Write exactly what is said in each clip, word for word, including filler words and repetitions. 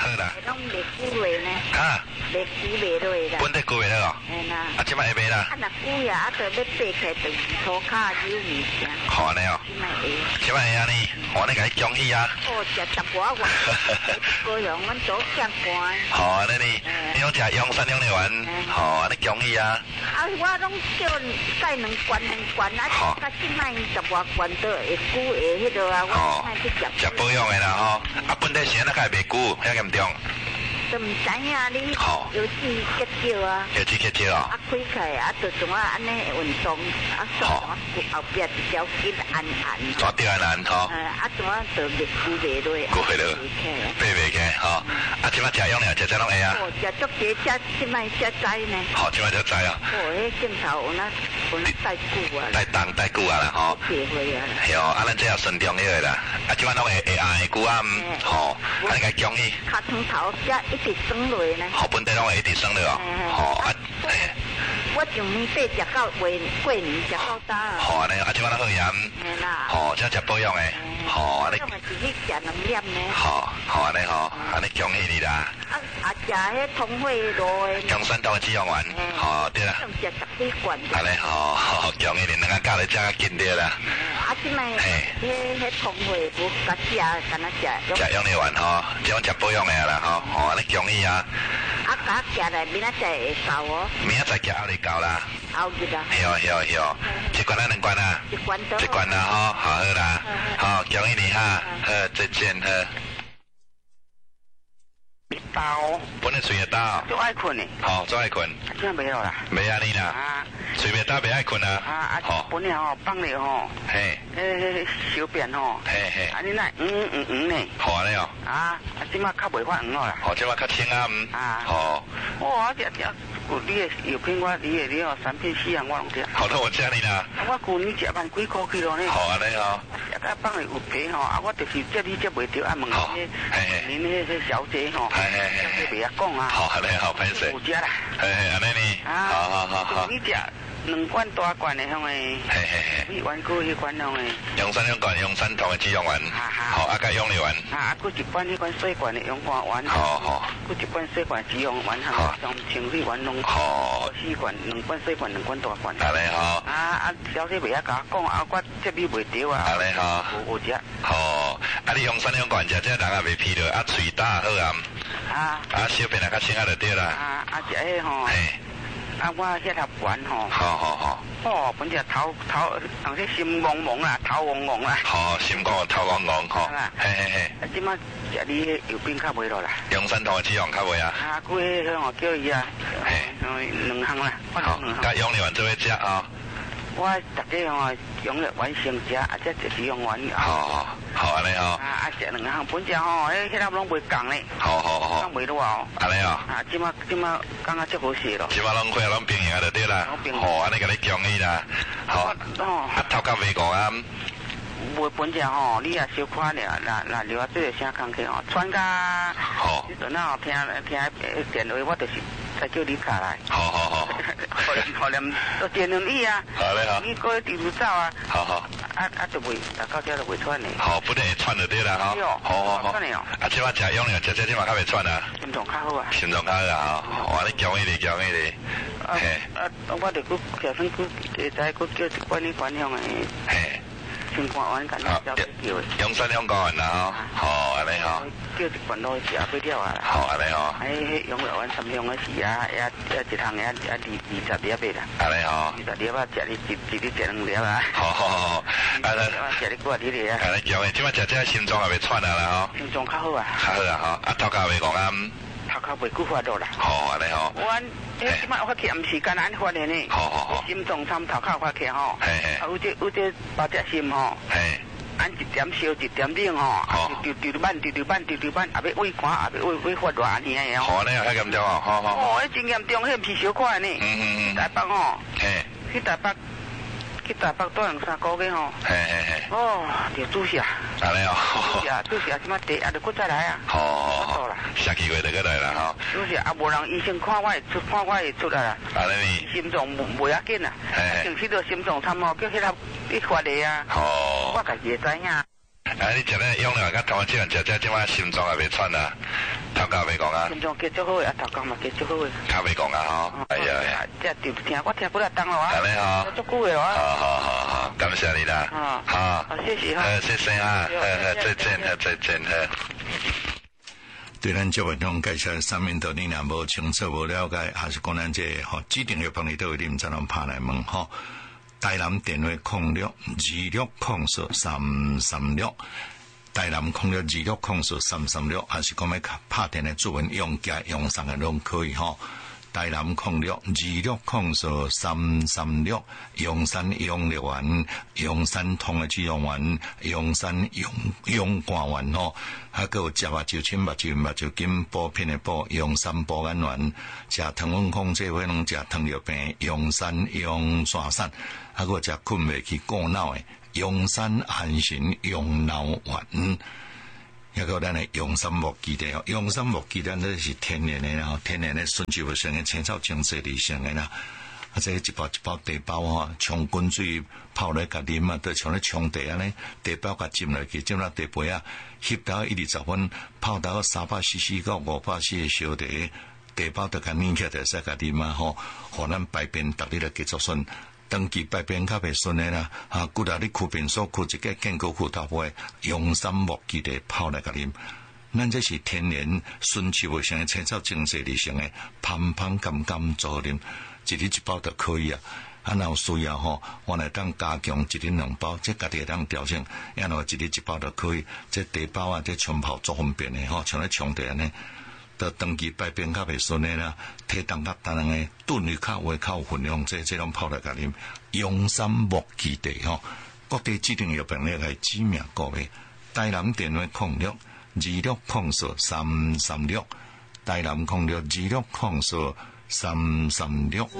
啦。 拢袂久落呢。 哈？ 袂久袂落啦。 本地久袂了哦。 嘿啦。 啊，即摆会卖啦。 啊，若久呀，啊，就要爬起等涂骹油物件。 好安尼哦。 即摆会。 即摆会安尼，我咧甲你恭喜啊。 哦，食十外元。高雄，阮做相关。 好安尼呢，你拢食阳山养乐园，好安尼恭喜啊。 啊，我拢叫盖两罐两罐啊，啊，即摆十外罐都会久会迄落啊，我卖去食。 食保养的啦吼，啊，本地时啊，哪会袂久，遐严重。 就唔知影你有志结少啊， 有志结少啊， 啊开开啊，就怎啊安尼运动，啊怎啊后壁一条筋按按， 抓掉按按吼， 啊怎啊就袂固袂落， 固袂落，爬袂起吼，啊即摆食用了，食只拢会啊， 哦食足几只，即摆才知呢， 好即摆才知啊， 哦迄镜头有那有那带久啊， 带动带久啊啦吼， 白会啊， 系哦，啊咱这也顺重要的啦，啊即摆拢会会按会久啊，吼，啊你甲恭喜， 卡床头才一直升落呢， 好本地拢会一直升落哦，吼啊。 我上年底食到过过年食到早啊。 好安尼，啊，即摆咱好盐。 嘿啦。 吼，即食保养诶。吼，安尼。 我嘛是去食两粒呢。 好，好安尼吼，安尼恭喜你啦。 啊啊，食迄通惠路诶。 中山道诶止用丸。吼，对啦。 用食十几罐。 安尼吼，好恭喜你，两个教你食较紧点啦。 啊，即摆。嘿。迄迄通惠无甲食，干那食。 食用力丸吼，即种食保养诶啦吼，吼安尼恭喜啊。 啊，甲食来明仔载会到哦。 明仔载食后日到啦。 后日啊。 系哦系哦系哦，一罐啊两罐啊。 一罐都。 一罐啊吼，好好啦，好恭喜你哈，好再见呵。 刀， 本来睡得到， 就爱困呢。 好，最爱困。 现在没有啦。 没啊你啦。啊，睡不到，不爱困啊。 啊啊，好。本来吼放了吼。嘿。迄小便吼。嘿嘿。啊你那黄黄黄呢？ 好安尼哦。啊， 啊即马较袂发黄啦。 好，即马较清啊。啊。好。哇， 这这，你的药片我你的你哦三片四样我拢食。 好，那我请你啦。 我旧年食万几箍去咯呢。 好安尼哦。 食甲放了有皮吼，啊我就是这你这袂着啊问迄，恁迄迄小姐吼。嘿嘿嘿。袂晓讲啊。 好，安尼好，歹势。 有食啦。 嘿嘿，安尼呢。好好好好。 你食两罐大罐的香诶。嘿嘿嘿。一罐过一罐香诶。 用山两罐，用山同的止用丸。好，啊个用力丸。 啊，过一罐迄罐细罐的用肝丸。 好好。过一罐细罐止用丸哈，用清水丸弄。好。四罐，两罐细罐，两罐大罐。 安尼好。 啊啊，小姐袂晓甲我讲，啊我这边袂着啊。 安尼好。 有有食。 好，啊你用山两罐食，这人也袂疲劳，啊喙打好啊。啊。啊小便也较清啊就对啦。啊啊食迄吼。嘿。啊我迄粒丸吼。好好好。哦，本只头头，人说心怣怣啦，头怣怣啦。好， 心怣头怣怣吼。嘿嘿嘿。 啊，即马食你迄油饼较袂落啦。 用山头的止用较袂啊。 啊，过迄吼叫伊啊。嘿。两项啦。 好。甲用力丸做伙食啊。 我逐个吼用力丸先食，啊，这就是用丸。 好，好安尼吼。啊啊，食两项，本只吼，迄迄粒拢袂共咧。 好好好。 拢袂落哦。安尼哦。 啊，即马即马感觉足好势咯。 即马拢快拢平衡就对啦。好，安尼甲你恭喜啦。好。哦。啊，头壳袂讲啊。 袂本只吼，你也小看了，那那留啊，这个声空气吼，喘甲。好。你阵啊，听听电话，我就是。再叫你下来。好好好。可能可能都电两亿啊。好嘞好。你过地图走啊。好好。啊啊就袂，啊到这都袂喘呢。好，不能会喘就对啦哈。好好好。喘呢哦。啊，即马食用了，食这即马较袂喘啊。心脏较好啊。心脏较好啊，哇！你恭喜你，恭喜你。嘿。啊，我就佫下身佫会知佫叫一罐呢罐香诶。嘿。先看完干那叫叫用山用高完啦吼，好安尼吼。叫一罐落去食不了啊。好安尼吼。哎，用了完三用的是啊，也也一项也也二二十粒的啦。安尼吼。二十粒啊，食你一一日食两粒啊。好好好。啊，食你几啊日啊？啊，你讲诶，即摆食这心脏也袂喘啊啦吼。心脏较好啊。较好啊吼，啊头壳袂讲啊。头壳袂久发落啦。好安尼吼。阮迄即摆发起毋是干安发的呢。好好好。心脏参头壳发起吼。嘿嘿。啊，有这有这八只心吼。嘿。按一点烧一点冷吼。好。丢丢丢板丢丢板丢丢板，也要胃寒，也要胃胃发热安尼个哦。好，安尼啊，遐严重哦。好好。哦，迄真严重，迄毋是小可呢。嗯嗯嗯。台北吼。嘿。去台北。去台北住两三个月吼。嘿嘿嘿。哦，着注射。安尼哦。注射注射，即摆第啊，着搁再来啊。好好好。下个月就过来啦吼。注射啊，无人医生看我会出，看我会出来啦。安尼。心脏袂要紧啊。嘿嘿。就是着心脏参吼，叫迄粒你发的啊。好。我家己会知影。 啊，你食咧用了，甲同我这样食食，即摆心脏也袂喘啊，头家袂讲啊。 心脏计足好啊，头家嘛计足好啊。 他袂讲啊吼，哎呀， 这就听我听不了当了啊。 安尼吼， 足久了啊。 好好好好，感谢你啦。 啊， 好， 好，谢谢哈。 呃，谢谢啊，呃呃，再见，呃，再见，呃。 对咱这位同介绍上面到你若无清楚无了解，还是讲咱这吼指定要帮你倒位，你毋知能拍来问吼。台南电话空六二六空四三三六，台南空六二六空四三三六，还是讲要拍电的主文用家用上的拢可以吼。台南空六二六空四三三六，阳山永乐园、阳山通的脂溶丸、阳山永永冠丸吼，还有食目睭青目睭目睭筋补片的补，阳山补眼丸，食糖分控制会能食糖尿病，阳山阳山散，还有食困袂去过脑的阳山安神阳脑丸。还有咱的阳山木基地哦，阳山木基咱这是天然的吼，天然的纯植物性的青草精制而成的啦。啊，这一包一包茶包吼，冲滚水泡来甲啉啊，都像咧冲茶安尼，茶包甲浸落去，浸落茶杯啊，翕到一二十分，泡到三百 C C 到五百 C C 的烧茶，茶包都甲拧起来就使甲啉啊吼，互咱排便逐日来继续顺。长期排便较袂顺的啦，啊，骨力你躯便所躯一个健康骨头杯，用山木基地泡来甲啉，咱这是天然纯植物性的青草精制而成的，香香甘甘做啉，一日一包就可以啊。啊，若有需要吼，我来当加强一日两包，这家己会当调整，然后一日一包就可以。这茶包啊，这冲泡足方便的吼，像咧冲茶安尼。到长期排便较袂顺的啦，体重较重的，炖鱼较话较有分量，这这种泡来甲啉，阳山木基地吼，各地指定药品咧系知名国的，台南电话空六二六空四三三六，台南空六二六空四三三六。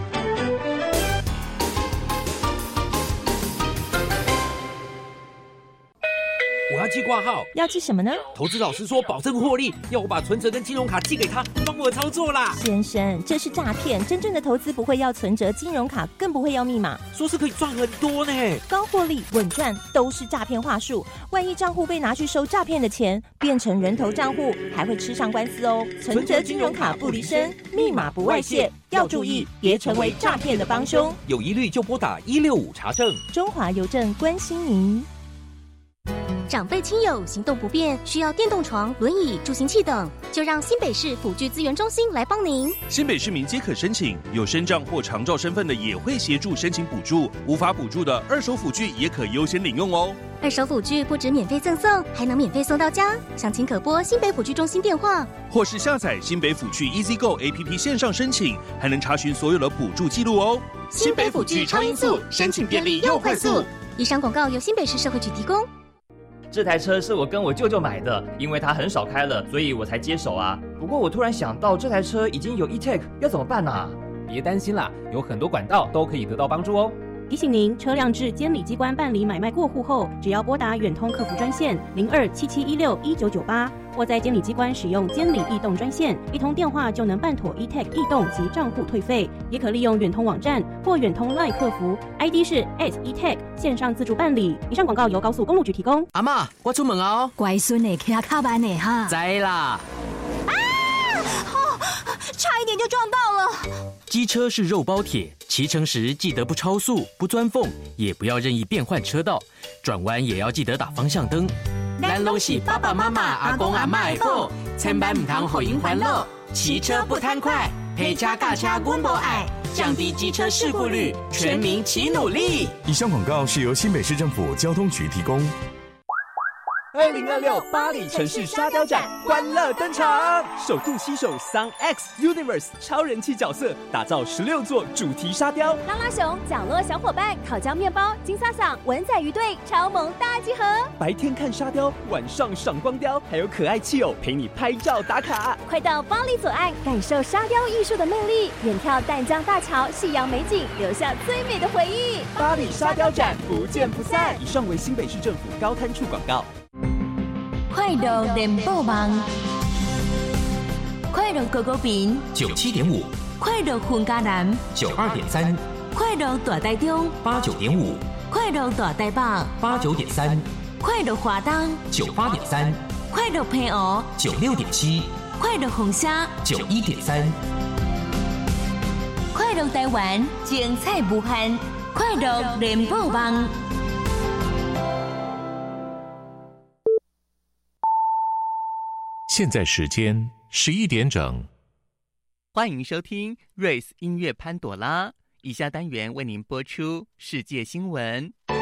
我要寄挂号， 要寄什么呢？ 投资老师说保证获利，要我把存折跟金融卡寄给他，帮我操作啦。 先生，这是诈骗，真正的投资不会要存折、金融卡，更不会要密码。 说是可以赚很多呢， 高获利、稳赚都是诈骗话术。万一账户被拿去收诈骗的钱，变成人头账户，还会吃上官司哦。存折、金融卡不离身，密码不外泄，要注意，别成为诈骗的帮凶。 有疑虑就拨打一六五查证。 中华邮政关心您。 长辈亲友行动不便，需要电动床、轮椅、助行器等，就让新北市辅具资源中心来帮您。 新北市民皆可申请，有身障或长照身份的也会协助申请补助，无法补助的二手辅具也可优先领用哦。 二手辅具不止免费赠送，还能免费送到家。详情可拨新北辅具中心电话， 或是下载新北辅具 EasyGo A P P 线上申请，还能查询所有的补助记录哦。 新北辅具超音速，申请便利又快速。以上广告由新北市社会局提供。 这台车是我跟我舅舅买的，因为他很少开了，所以我才接手啊。不过我突然想到，这台车已经有 E-Tech， 要怎么办啊？ 别担心啦，有很多管道都可以得到帮助哦。 提醒您，车辆至监理机关办理买卖过户后，只要拨打远通客服专线零二七七一六一九九八，或在监理机关使用监理异动专线，一通电话就能办妥 E-Tech 异动及账户退费。也可利用远通网站或远通 LINE 客服 ，I D 是 at E-Tech 线上自助办理。以上广告由高速公路局提供。 阿嬷，我出门啊哦。 乖孙的，骑较慢的哈。 知啦。 啊！哦，差一点就撞到了。 机车是肉包铁，骑乘时记得不超速、不钻缝，也不要任意变换车道，转弯也要记得打方向灯。 咱拢是爸爸妈妈、阿公阿嬷的宝，千万唔通互因烦恼。骑车不贪快，陪车驾车阮无爱，降低机车事故率，全民齐努力。 以上广告是由新北市政府交通局提供。 二零二六巴黎城市沙雕展欢乐登场，首度携手 Sun X Universe 超人气角色，打造十六座主题沙雕。 拉拉熊、角落小伙伴、烤焦面包、金萨桑、文仔鱼队超萌大集合。 白天看沙雕，晚上赏光雕，还有可爱气友陪你拍照打卡。 快到巴黎左岸感受沙雕艺术的魅力，远眺淡江大桥夕阳美景，留下最美的回忆。 巴黎沙雕展不见不散。以上为新北市政府高滩处广告。 快乐联播网，快乐狗狗饼九七点五， 快乐混家南九二点三， 快乐大台中八九点五， 快乐大台北八九点三， 快乐华东九八点三， 快乐平湖九六点七， 快乐红虾九一点三， 快乐台湾精彩无限，快乐联播网。 现在时间十一点整， 欢迎收听瑞斯音乐潘朵拉。以下单元为您播出世界新闻。